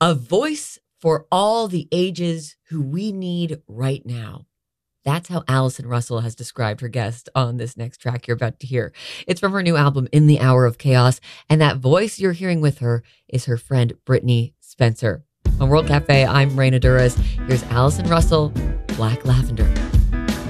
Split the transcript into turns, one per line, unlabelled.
A voice for all the ages who we need right now. That's how Allison Russell has described her guest on this next track you're about to hear. It's from her new album, In the Hour of Chaos. And that voice you're hearing with her is her friend, Brittney Spencer. On World Cafe, I'm Raina Douras. Here's Allison Russell, Black Lavender.